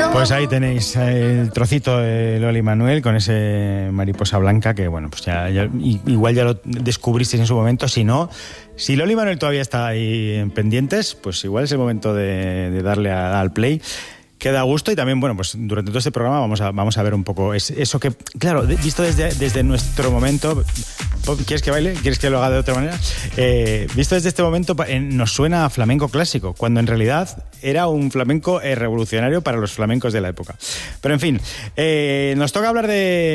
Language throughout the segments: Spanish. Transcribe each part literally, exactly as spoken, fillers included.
Pues ahí tenéis el trocito de Loli Manuel con ese Mariposa Blanca que, bueno, pues ya, ya igual ya lo descubristeis en su momento. Si no, si Loli Manuel todavía está ahí en pendientes, pues igual es el momento de, de darle a, al play. Queda a gusto y también, bueno, pues durante todo este programa vamos a, vamos a ver un poco es, eso que, claro, visto desde, desde nuestro momento. ¿Quieres que baile? ¿Quieres que lo haga de otra manera? Eh, visto desde este momento eh, nos suena a flamenco clásico, cuando en realidad era un flamenco eh, revolucionario para los flamencos de la época. Pero en fin, eh, nos toca hablar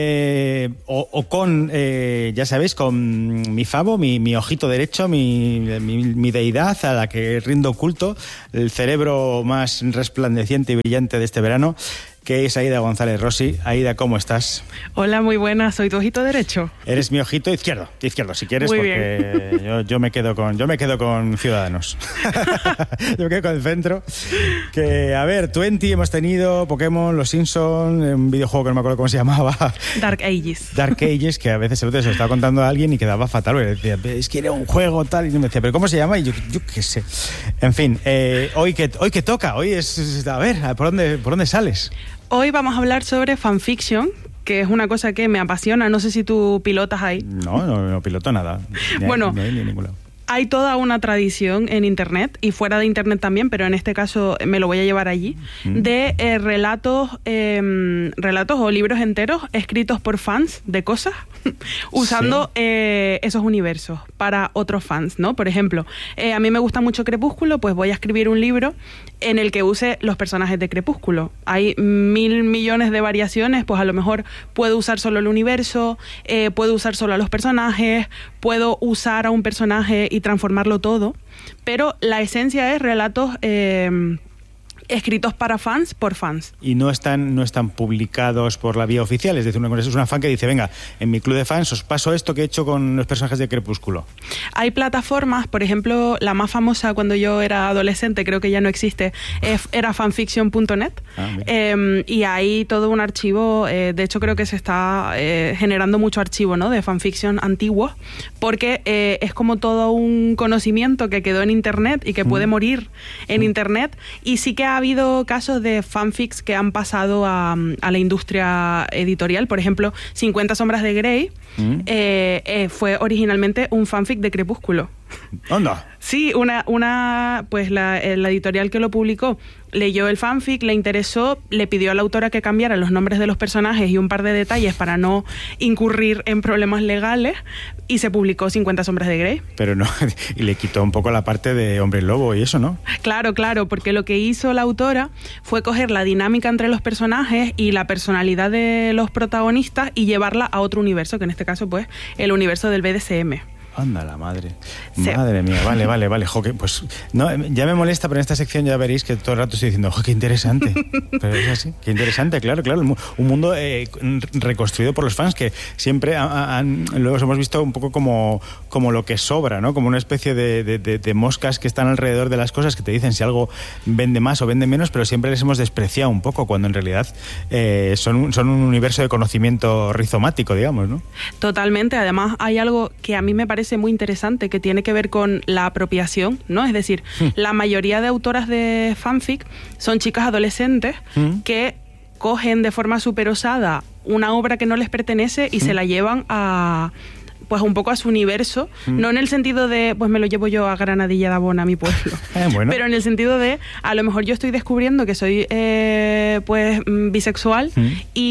de... o, o con, eh, ya sabéis, con mi favo, mi, mi ojito derecho, mi, mi, mi deidad a la que rindo culto, el cerebro más resplandeciente y brillante de este verano, que es Aida González Rossi. Aida, ¿cómo estás? Hola, muy buena. ¿Soy tu ojito derecho? Eres mi ojito izquierdo, izquierdo, si quieres, muy porque bien. Yo, yo me quedo con yo me quedo con Ciudadanos. Yo me quedo con el centro. Que, a ver, veinte hemos tenido, Pokémon, Los Simpsons, un videojuego que no me acuerdo cómo se llamaba. Dark Ages. Dark Ages, que a veces el otro se lo estaba contando a alguien y quedaba fatal, porque decía, es que era un juego tal, y me decía, ¿pero cómo se llama? Y yo, yo qué sé. En fin, eh, hoy que hoy que toca, hoy es, a ver, ¿por dónde, por dónde sales? Hoy vamos a hablar sobre fanfiction, que es una cosa que me apasiona. No sé si tú pilotas ahí. No, no, no piloto nada. Ni bueno, hay, ni hay, ni en ningún lado. Hay toda una tradición en Internet, y fuera de Internet también, pero en este caso me lo voy a llevar allí, mm. de eh, relatos, eh, relatos o libros enteros escritos por fans de cosas, usando sí. eh, esos universos para otros fans, ¿no? Por ejemplo, eh, a mí me gusta mucho Crepúsculo, pues voy a escribir un libro en el que use los personajes de Crepúsculo. Hay mil millones de variaciones, pues a lo mejor puedo usar solo el universo, eh, puedo usar solo a los personajes, puedo usar a un personaje y transformarlo todo, pero la esencia es relatos eh, escritos para fans, por fans. Y no están, no están publicados por la vía oficial, es decir, es una fan que dice, venga, en mi club de fans os paso esto que he hecho con los personajes de Crepúsculo. Hay plataformas, por ejemplo, la más famosa cuando yo era adolescente, creo que ya no existe, era fanfiction punto net, ah, eh, y hay todo un archivo, eh, de hecho creo que se está eh, generando mucho archivo, ¿no?, de fanfiction antiguo, porque eh, es como todo un conocimiento que quedó en Internet y que puede mm. morir en mm. Internet, y sí que ha habido casos de fanfics que han pasado a, a la industria editorial. Por ejemplo, cincuenta sombras de Grey mm. eh, eh, fue originalmente un fanfic de Crepúsculo. ¿Onda? Sí, una, una pues la, la editorial que lo publicó leyó el fanfic, le interesó, le pidió a la autora que cambiara los nombres de los personajes y un par de detalles para no incurrir en problemas legales, y se publicó cincuenta sombras de Grey. Pero no, y le quitó un poco la parte de hombre lobo y eso, ¿no? Claro, claro, porque lo que hizo la autora fue coger la dinámica entre los personajes y la personalidad de los protagonistas y llevarla a otro universo, que en este caso, pues, el universo del B D S M. Anda la madre. Sí. Madre mía, vale, vale, vale. Jo, que, pues no, ya me molesta, pero en esta sección ya veréis que todo el rato estoy diciendo, jo, qué interesante. Pero es así, qué interesante, claro, claro. Un mundo eh, reconstruido por los fans que siempre han, luego hemos visto un poco como, como lo que sobra, ¿no? Como una especie de, de, de, de moscas que están alrededor de las cosas, que te dicen si algo vende más o vende menos, pero siempre les hemos despreciado un poco, cuando en realidad eh, son, un, son un universo de conocimiento rizomático, digamos, ¿no? Totalmente. Además, hay algo que a mí me parece muy interesante, que tiene que ver con la apropiación, ¿no? Es decir, mm. la mayoría de autoras de fanfic son chicas adolescentes mm. que cogen de forma súper osada una obra que no les pertenece y mm. se la llevan a... pues un poco a su universo, mm. no en el sentido de, pues me lo llevo yo a Granadilla de Abona, a mi pueblo, eh, bueno. pero en el sentido de, a lo mejor yo estoy descubriendo que soy eh, pues bisexual mm.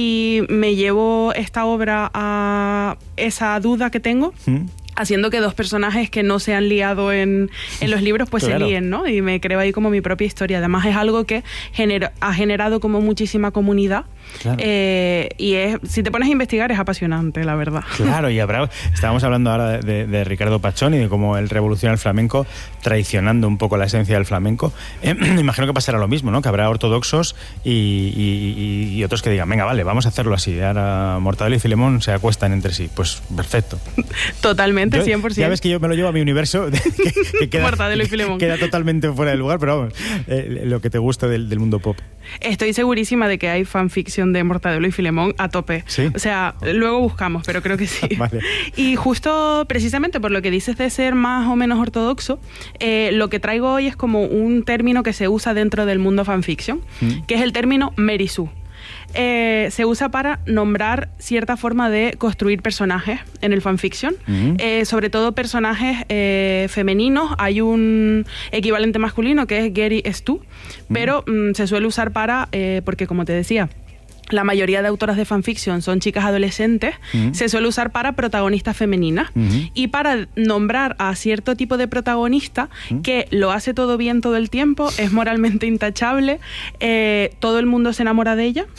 y me llevo esta obra a esa duda que tengo, mm. haciendo que dos personajes que no se han liado en, en los libros pues claro. se líen, ¿no? Y me creo ahí como mi propia historia. Además es algo que gener, ha generado como muchísima comunidad. Claro. Eh, y es, si te pones a investigar es apasionante, la verdad. Claro, y habrá, estábamos hablando ahora de, de, de Ricardo Pachón y de cómo él revoluciona el flamenco, traicionando un poco la esencia del flamenco. Eh, imagino que pasará lo mismo, ¿no? Que habrá ortodoxos y, y, y otros que digan, venga, vale, vamos a hacerlo así. Ahora Mortadelo y Filemón se acuestan entre sí. Pues perfecto. Totalmente. Totalmente, yo, cien por ciento. Ya ves que yo me lo llevo a mi universo, que, que queda, Mortadelo y Filemón. queda totalmente fuera del lugar, pero vamos, eh, lo que te gusta del, del mundo pop. Estoy segurísima de que hay fanfiction de Mortadelo y Filemón a tope. ¿Sí? O sea, luego buscamos, pero creo que sí. Vale. Y justo precisamente por lo que dices de ser más o menos ortodoxo, eh, lo que traigo hoy es como un término que se usa dentro del mundo fanfiction, mm. que es el término Mary Sue. Eh, se usa para nombrar cierta forma de construir personajes en el fanfiction, uh-huh. eh, sobre todo personajes eh, femeninos. Hay un equivalente masculino que es Gary Stu, uh-huh. pero mm, se suele usar para, eh, porque como te decía, la mayoría de autoras de fanfiction son chicas adolescentes, uh-huh. se suele usar para protagonistas femeninas uh-huh. y para nombrar a cierto tipo de protagonista uh-huh. que lo hace todo bien todo el tiempo, es moralmente intachable, eh, todo el mundo se enamora de ella.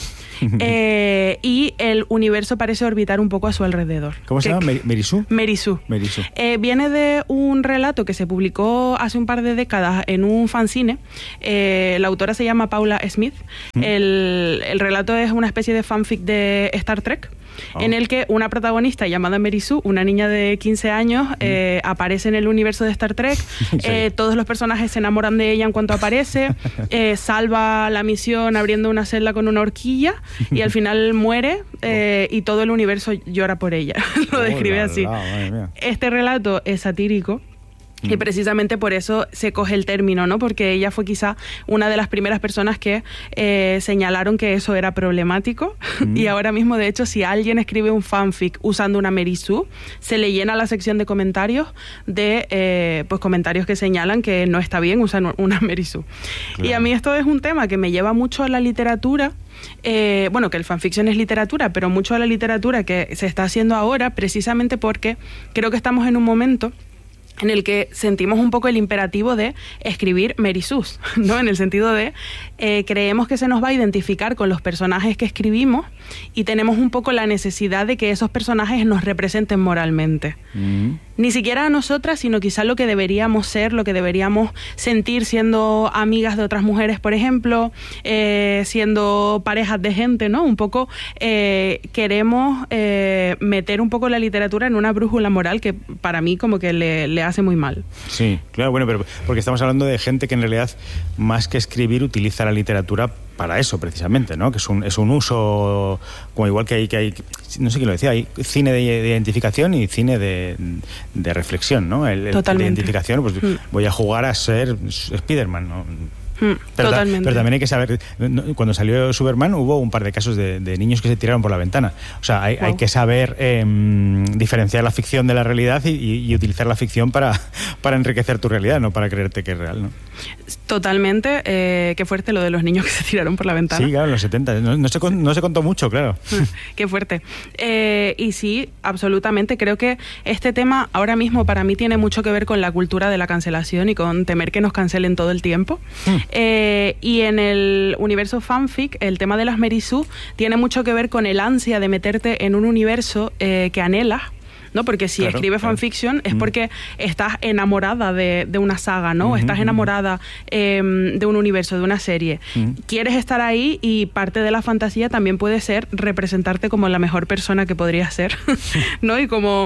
Eh, y el universo parece orbitar un poco a su alrededor. ¿Cómo se llama? ¿Mary Sue? Mary Sue. Mary Sue. Eh, viene de un relato que se publicó hace un par de décadas en un fanzine. Eh, la autora se llama Paula Smith. ¿Mm? El, el relato es una especie de fanfic de Star Trek. Oh. En el que una protagonista llamada Mary Sue, una niña de quince años, mm. eh, aparece en el universo de Star Trek. Sí. eh, todos los personajes se enamoran de ella en cuanto aparece. eh, salva la misión abriendo una celda con una horquilla y al final muere eh, y todo el universo llora por ella. Lo describe oh, la, así. La, este relato es satírico. Y precisamente por eso se coge el término, ¿no? Porque ella fue quizá una de las primeras personas que eh, señalaron que eso era problemático. Mm. Y ahora mismo, de hecho, si alguien escribe un fanfic usando una Mary Sue, se le llena la sección de comentarios de eh, pues comentarios que señalan que no está bien usar una Mary Sue. Claro. Y a mí esto es un tema que me lleva mucho a la literatura. Eh, bueno, que el fanfiction es literatura, pero mucho a la literatura que se está haciendo ahora, precisamente porque creo que estamos en un momento en el que sentimos un poco el imperativo de escribir Mary Sues, ¿no? En el sentido de eh, creemos que se nos va a identificar con los personajes que escribimos y tenemos un poco la necesidad de que esos personajes nos representen moralmente. Mm. Ni siquiera a nosotras, sino quizá lo que deberíamos ser, lo que deberíamos sentir siendo amigas de otras mujeres, por ejemplo, eh, siendo parejas de gente, ¿no? Un poco eh, queremos eh, meter un poco la literatura en una brújula moral que para mí como que le, le hace muy mal. Sí, claro, bueno, pero porque estamos hablando de gente que en realidad, más que escribir, utiliza la literatura para eso precisamente, ¿no? Que es un, es un uso, como igual que hay, que hay, no sé quién lo decía, hay cine de, de identificación y cine de, de reflexión, ¿no? El, el de identificación, pues mm. voy a jugar a ser Spiderman, ¿no? Mm, pero, totalmente. Ta, pero también hay que saber, cuando salió Superman hubo un par de casos de, de niños que se tiraron por la ventana. O sea, hay, wow. hay que saber eh, diferenciar la ficción de la realidad y, y, y utilizar la ficción para, para enriquecer tu realidad, no para creerte que es real, ¿no? Totalmente. Eh, qué fuerte lo de los niños que se tiraron por la ventana. Sí, claro, en los setenta. No, no, se, no se contó mucho, claro. Qué fuerte. Eh, y sí, absolutamente. Creo que este tema ahora mismo para mí tiene mucho que ver con la cultura de la cancelación y con temer que nos cancelen todo el tiempo. Mm. Eh, y en el universo fanfic, el tema de las Mary Sue tiene mucho que ver con el ansia de meterte en un universo eh, que anhelas, ¿no? Porque si claro, escribes claro. fanfiction es porque estás enamorada de, de una saga, ¿no? Uh-huh, estás enamorada eh, de un universo, de una serie. Uh-huh. Quieres estar ahí y parte de la fantasía también puede ser representarte como la mejor persona que podrías ser, ¿no? Y como...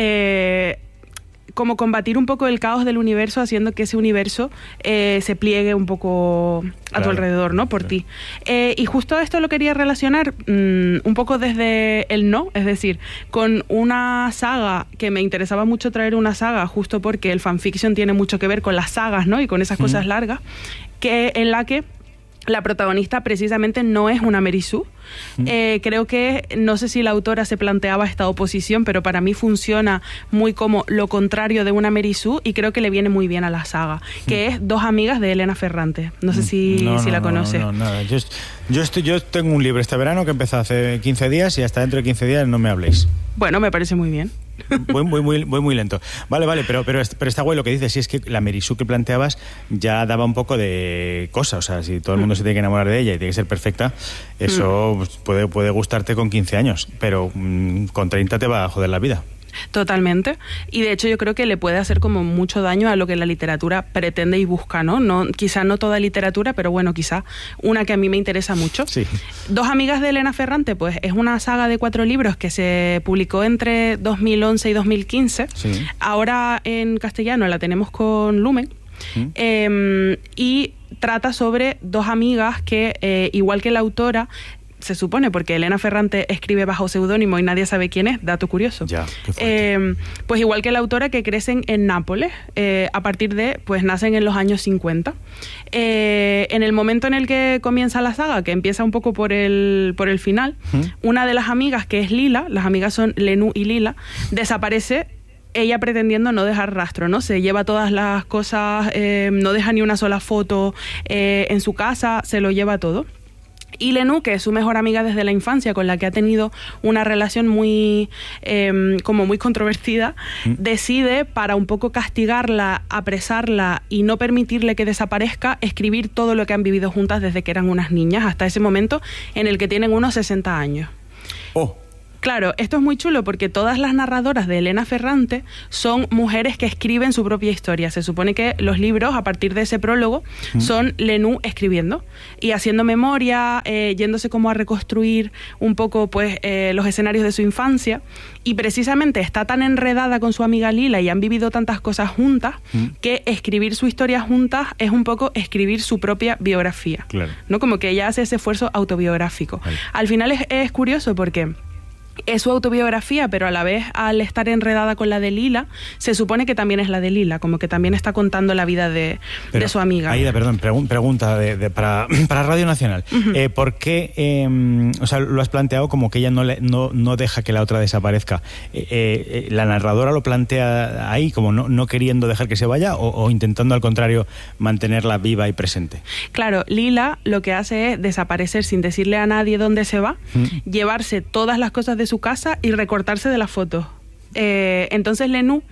Eh, como combatir un poco el caos del universo haciendo que ese universo eh, se pliegue un poco a claro, tu alrededor, ¿no? Por claro. ti. Eh, y justo esto lo quería relacionar mmm, un poco desde el no, es decir, con una saga que me interesaba mucho traer una saga justo porque el fanfiction tiene mucho que ver con las sagas, ¿no? Y con esas mm. cosas largas, que en la que la protagonista precisamente no es una Mary Sue. Mm. Eh, creo que, no sé si la autora se planteaba esta oposición, pero para mí funciona muy como lo contrario de una Mary Sue y creo que le viene muy bien a la saga, mm. que es Dos amigas de Elena Ferrante. No sé si, no, si no, la no, conoce. No, no, nada. Yo, yo, estoy, yo tengo un libro este verano que empezó hace quince días y hasta dentro de quince días no me habléis. Bueno, me parece muy bien. Voy muy, muy, voy muy lento. Vale, vale, pero, pero, pero está guay lo que dices. Si es que la Mary Sue que planteabas ya daba un poco de cosa. O sea, si todo el mundo mm. se tiene que enamorar de ella y tiene que ser perfecta, eso mm. pues, puede, puede gustarte con quince años, pero mmm, con treinta te va a joder la vida. Totalmente. Y de hecho yo creo que le puede hacer como mucho daño a lo que la literatura pretende y busca, ¿no? No, quizá no toda literatura, pero bueno, quizá una que a mí me interesa mucho. Sí. Dos amigas de Elena Ferrante, pues es una saga de cuatro libros que se publicó entre dos mil once y dos mil quince. Sí. Ahora en castellano la tenemos con Lumen. ¿Mm? Eh, y trata sobre dos amigas que, eh, igual que la autora, se supone, porque Elena Ferrante escribe bajo seudónimo y nadie sabe quién es, dato curioso. Ya, qué fuerte. Eh, pues igual que la autora, que crecen en Nápoles, eh, a partir de, pues nacen en los años cincuenta. Eh, en el momento en el que comienza la saga, que empieza un poco por el, por el final, ¿Mm? Una de las amigas, que es Lila, las amigas son Lenú y Lila, desaparece, ella pretendiendo no dejar rastro, ¿no? Se lleva todas las cosas, eh, no deja ni una sola foto eh, en su casa, se lo lleva todo. Y Lenú, que es su mejor amiga desde la infancia, con la que ha tenido una relación muy, eh, como muy controvertida, ¿Mm? decide, para un poco castigarla, apresarla y no permitirle que desaparezca, escribir todo lo que han vivido juntas desde que eran unas niñas, hasta ese momento en el que tienen unos sesenta años. ¡Oh! Claro, esto es muy chulo porque todas las narradoras de Elena Ferrante son mujeres que escriben su propia historia. Se supone que los libros, a partir de ese prólogo, ¿Mm? son Lenú escribiendo y haciendo memoria, eh, yéndose como a reconstruir un poco pues eh, los escenarios de su infancia. Y precisamente está tan enredada con su amiga Lila y han vivido tantas cosas juntas, ¿Mm? que escribir su historia juntas es un poco escribir su propia biografía. Claro. ¿No? Como que ella hace ese esfuerzo autobiográfico. Vale. Al final es, es curioso porque es su autobiografía, pero a la vez, al estar enredada con la de Lila, se supone que también es la de Lila, como que también está contando la vida de, de su amiga. Aida, perdón, pregun pregunta de, de, para, para Radio Nacional. Uh-huh. eh, ¿Por qué, eh, o sea, lo has planteado como que ella no, le, no, no deja que la otra desaparezca? Eh, eh, ¿La narradora lo plantea ahí, como no, no queriendo dejar que se vaya, o, o intentando, al contrario, mantenerla viva y presente? Claro, Lila lo que hace es desaparecer sin decirle a nadie dónde se va, uh-huh. llevarse todas las cosas de su casa y recortarse de las fotos. Eh, entonces Lenú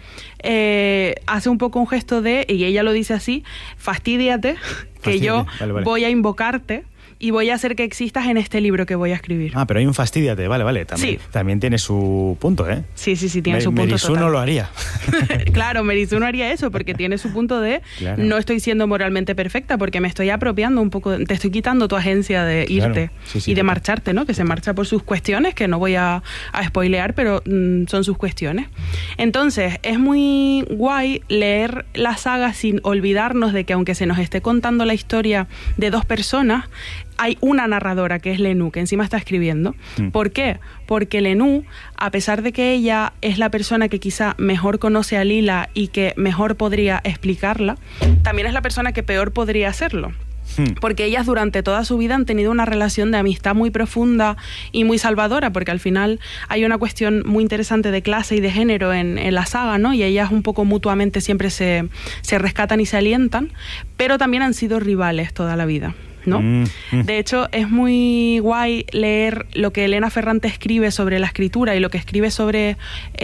eh, hace un poco un gesto de, y ella lo dice así, fastídiate, que Fastidia. yo vale, vale. voy a invocarte y voy a hacer que existas en este libro que voy a escribir. Ah, pero hay un fastídiate, vale, vale. También, sí. también tiene su punto, ¿eh? Sí, sí, sí, tiene Me, su punto Merisú total. no lo haría. Claro, Merisú no haría eso porque tiene su punto de claro. no estoy siendo moralmente perfecta porque me estoy apropiando un poco, te estoy quitando tu agencia de irte claro. sí, sí, y de sí. marcharte, ¿no? Que se marcha por sus cuestiones, que no voy a, a spoilear, pero mmm, son sus cuestiones. Entonces, es muy guay leer la saga sin olvidarnos de que aunque se nos esté contando la historia de dos personas, hay una narradora que es Lenú, que encima está escribiendo. Mm. ¿Por qué? Porque Lenú, a pesar de que ella es la persona que quizá mejor conoce a Lila y que mejor podría explicarla, también es la persona que peor podría hacerlo. Porque ellas durante toda su vida han tenido una relación de amistad muy profunda y muy salvadora, porque al final hay una cuestión muy interesante de clase y de género en, en la saga, ¿no? Y ellas un poco mutuamente siempre se, se rescatan y se alientan, pero también han sido rivales toda la vida, ¿no? Mm, mm. De hecho, es muy guay leer lo que Elena Ferrante escribe sobre la escritura y lo que escribe sobre,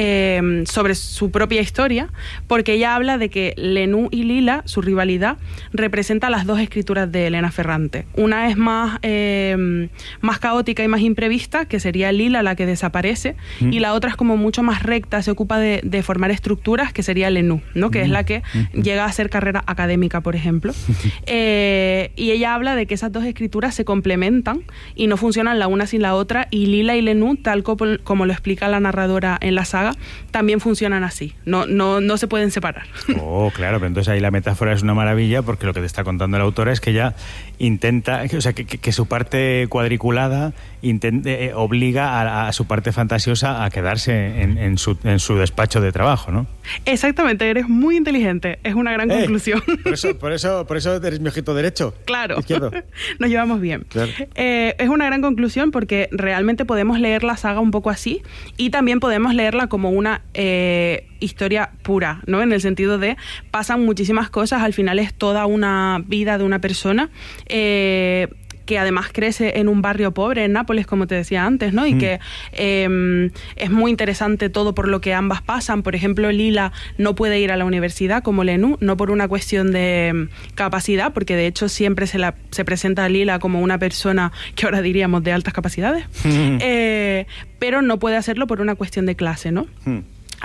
eh, sobre su propia historia, porque ella habla de que Lenú y Lila, su rivalidad, representa las dos escrituras de Elena Ferrante. Una es más, eh, más caótica y más imprevista, que sería Lila la que desaparece, mm. y la otra es como mucho más recta, se ocupa de, de formar estructuras, que sería Lenú, ¿no? Que mm. es la que mm. llega a hacer carrera académica, por ejemplo. eh, y ella habla de que esas dos escrituras se complementan y no funcionan la una sin la otra, y Lila y Lenú, tal como, como lo explica la narradora en la saga, también funcionan así, no, no, no se pueden separar. Oh, claro, pero entonces ahí la metáfora es una maravilla, porque lo que te está contando la autora es que ella intenta, o sea, que, que, que su parte cuadriculada intente, eh, obliga a, a su parte fantasiosa a quedarse en, en, su, en su despacho de trabajo, ¿no? Exactamente, eres muy inteligente, es una gran eh, conclusión. Por eso, por, eso, por eso eres mi ojito derecho. Claro. Izquierdo. Nos llevamos bien. Claro. Eh, es una gran conclusión porque realmente podemos leer la saga un poco así, y también podemos leerla como una eh, historia pura, ¿no? En el sentido de pasan muchísimas cosas, al final es toda una vida de una persona eh, que además crece en un barrio pobre en Nápoles, como te decía antes, ¿no? Y mm. que eh, es muy interesante todo por lo que ambas pasan. Por ejemplo, Lila no puede ir a la universidad como Lenú, no por una cuestión de capacidad, porque de hecho siempre se, la, se presenta a Lila como una persona que ahora diríamos de altas capacidades, mm. eh, pero no puede hacerlo por una cuestión de clase, ¿no? Mm.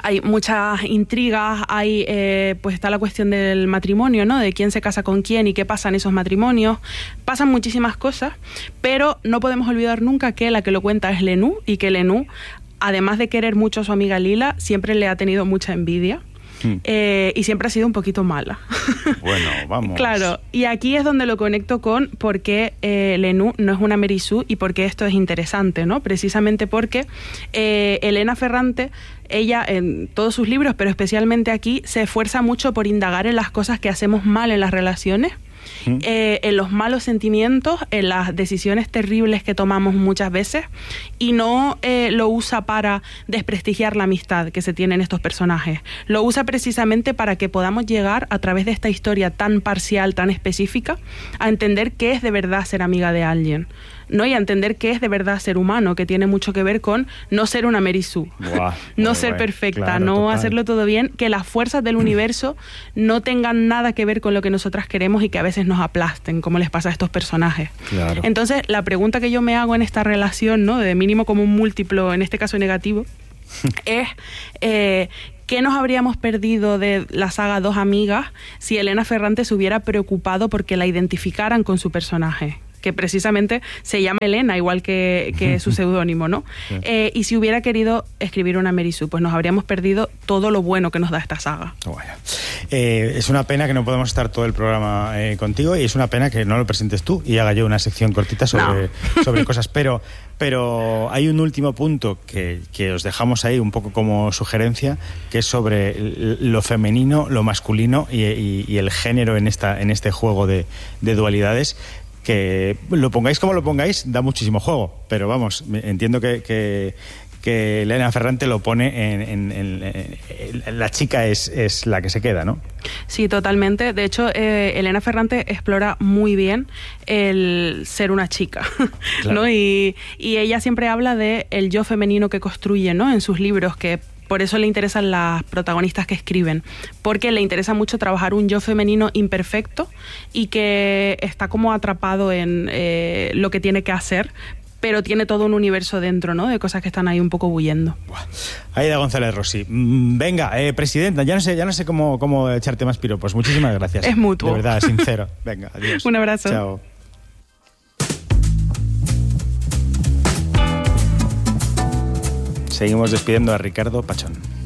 hay muchas intrigas, hay eh, pues está la cuestión del matrimonio, ¿no? De quién se casa con quién y qué pasa en esos matrimonios. Pasan muchísimas cosas, pero no podemos olvidar nunca que la que lo cuenta es Lenú, y que Lenú, además de querer mucho a su amiga Lila, siempre le ha tenido mucha envidia. Hmm. Eh, y siempre ha sido un poquito mala. Bueno, vamos. Claro, y aquí es donde lo conecto con por qué eh, Lenú no es una Mary Sue y por qué esto es interesante, ¿no? Precisamente porque eh, Elena Ferrante, ella en todos sus libros, pero especialmente aquí, se esfuerza mucho por indagar en las cosas que hacemos mal en las relaciones. ¿Mm? Eh, en los malos sentimientos, en las decisiones terribles que tomamos muchas veces, y no eh, lo usa para desprestigiar la amistad que se tiene en estos personajes. Lo usa precisamente para que podamos llegar, a través de esta historia tan parcial, tan específica, a entender qué es de verdad ser amiga de alguien, ¿no? Y a entender qué es de verdad ser humano, que tiene mucho que ver con no ser una Mary Sue, Buah, no ser guay. perfecta, Claro, no total. hacerlo todo bien, que las fuerzas del universo no tengan nada que ver con lo que nosotras queremos y que a veces nos aplasten, como les pasa a estos personajes. Claro. Entonces, la pregunta que yo me hago en esta relación, ¿no? De mínimo como un múltiplo, en este caso negativo, es eh, ¿qué nos habríamos perdido de la saga Dos Amigas si Elena Ferrante se hubiera preocupado porque la identificaran con su personaje? Que precisamente se llama Elena, igual que, que su seudónimo, ¿no? Sí. Eh, y si hubiera querido escribir una Mary Sue, pues nos habríamos perdido todo lo bueno que nos da esta saga. Bueno. Eh, es una pena que no podamos estar todo el programa eh, contigo, y es una pena que no lo presentes tú y haga yo una sección cortita sobre, no. sobre cosas, pero, pero hay un último punto que, que os dejamos ahí un poco como sugerencia, que es sobre lo femenino, lo masculino y, y, y el género en, esta, en este juego de, de dualidades, que lo pongáis como lo pongáis, da muchísimo juego, pero vamos, entiendo que, que, que Elena Ferrante lo pone en, en, en, en la chica es, es la que se queda, ¿no? Sí, totalmente. De hecho, eh, Elena Ferrante explora muy bien el ser una chica, claro. ¿no? Y, y ella siempre habla de el yo femenino que construye, ¿no? En sus libros, que por eso le interesan las protagonistas que escriben, porque le interesa mucho trabajar un yo femenino imperfecto y que está como atrapado en eh, lo que tiene que hacer, pero tiene todo un universo dentro, ¿no? De cosas que están ahí un poco bullendo. Aida González Rossi. Venga, eh, presidenta, ya no sé, ya no sé cómo, cómo echarte más piropos. Muchísimas gracias. Es mutuo. De verdad, sincero. Venga, adiós. Un abrazo. Chao. Seguimos despidiendo a Ricardo Pachón.